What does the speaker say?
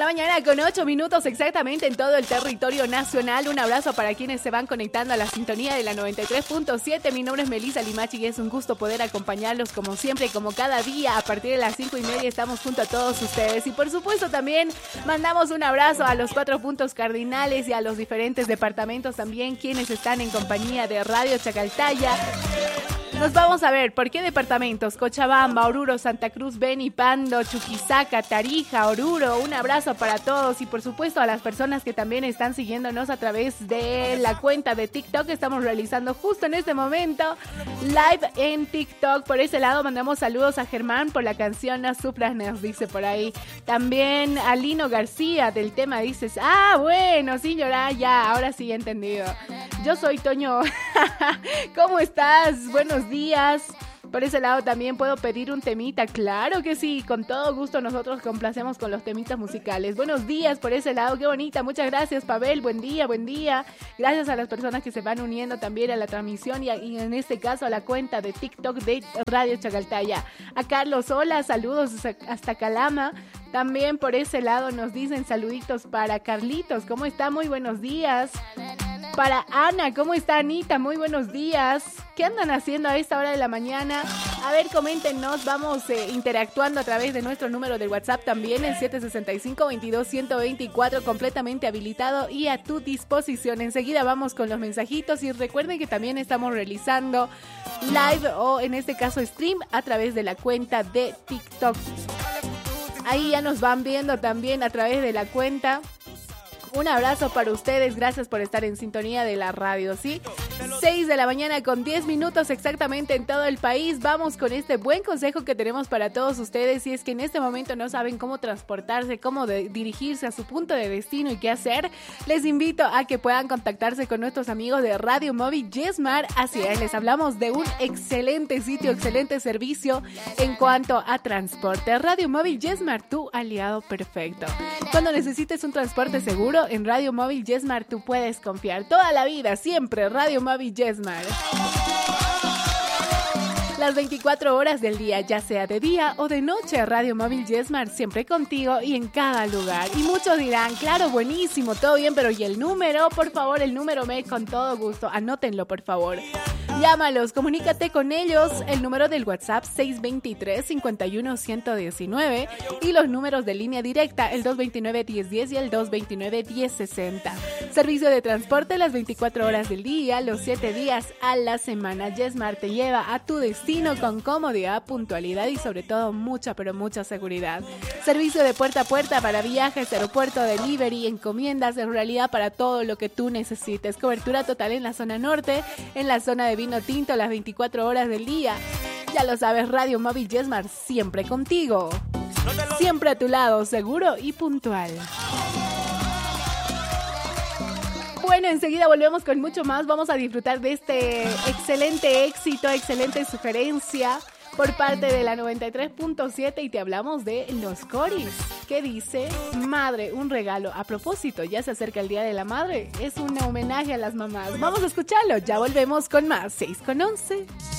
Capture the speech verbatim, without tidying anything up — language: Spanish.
la mañana con ocho minutos exactamente en todo el territorio nacional. Un abrazo para quienes se van conectando a la sintonía de la noventa y tres punto siete. Mi nombre es Melissa Limachi y es un gusto poder acompañarlos como siempre, como cada día. A partir de las cinco y media estamos junto a todos ustedes. Y por supuesto también mandamos un abrazo a los cuatro puntos cardinales y a los diferentes departamentos también, quienes están en compañía de Radio Chacaltaya. Nos vamos a ver por qué departamentos: Cochabamba, Oruro, Santa Cruz, Beni, Pando, Chuquisaca, Tarija, Oruro. Un abrazo para todos y por supuesto a las personas que también están siguiéndonos a través de la cuenta de TikTok. Estamos realizando justo en este momento live en TikTok. Por ese lado mandamos saludos a Germán por la canción No Supras, nos dice por ahí. También a Lino García del tema dices, ah, bueno, sin llorar, ya, ahora sí he entendido. Yo soy Toño. ¿Cómo estás? Buenos días. Por ese lado también puedo pedir un temita. Claro que sí, con todo gusto nosotros complacemos con los temitas musicales. Buenos días por ese lado, qué bonita. Muchas gracias, Pavel. Buen día, buen día. Gracias a las personas que se van uniendo también a la transmisión y, a, y en este caso a la cuenta de TikTok de Radio Chacaltaya. A Carlos, hola, saludos hasta Calama. También por ese lado nos dicen saluditos para Carlitos. ¿Cómo está? Muy buenos días. Para Ana, ¿cómo está Anita? Muy buenos días. ¿Qué andan haciendo a esta hora de la mañana? A ver, coméntenos, vamos eh, interactuando a través de nuestro número de WhatsApp también, el siete seis cinco, veintidós, ciento veinticuatro, completamente habilitado y a tu disposición. Enseguida vamos con los mensajitos y recuerden que también estamos realizando live o en este caso stream a través de la cuenta de TikTok. Ahí ya nos van viendo también a través de la cuenta. Un abrazo para ustedes, gracias por estar en sintonía de la radio, ¿sí? seis de la mañana con diez minutos exactamente en todo el país. Vamos con este buen consejo que tenemos para todos ustedes. Si es que en este momento no saben cómo transportarse, cómo de- dirigirse a su punto de destino y qué hacer, les invito a que puedan contactarse con nuestros amigos de Radio Móvil Yesmar. Así es, les hablamos de un excelente sitio, excelente servicio en cuanto a transporte. Radio Móvil Yesmar, tu aliado perfecto. Cuando necesites un transporte seguro, en Radio Móvil Yesmar tú puedes confiar toda la vida, siempre. Radio Móvil Yesmar. Las veinticuatro horas del día, ya sea de día o de noche, Radio Móvil Yesmar siempre contigo y en cada lugar. Y muchos dirán, claro, buenísimo, todo bien, pero ¿y el número? Por favor, el número me con todo gusto, anótenlo por favor. Llámalos, comunícate con ellos, el número del WhatsApp seis dos tres, cinco uno uno uno nueve y los números de línea directa, el dos dos nueve, uno cero uno cero y el dos dos nueve, uno cero seis cero. Servicio de transporte las veinticuatro horas del día, los siete días a la semana. Yesmar te lleva a tu destino con comodidad, puntualidad y sobre todo mucha, pero mucha seguridad. Servicio de puerta a puerta para viajes, aeropuerto, delivery, encomiendas, en realidad para todo lo que tú necesites. Cobertura total en la zona norte, en la zona de vino tinto las veinticuatro horas del día. Ya lo sabes, Radio Móvil Yesmar siempre contigo. Siempre a tu lado, seguro y puntual. Bueno, enseguida volvemos con mucho más. Vamos a disfrutar de este excelente éxito, excelente sugerencia por parte de la noventa y tres punto siete y te hablamos de los Coris. ¿Qué dice? Madre, un regalo. A propósito, ya se acerca el Día de la Madre. Es un homenaje a las mamás. Vamos a escucharlo. Ya volvemos con más. seis con once.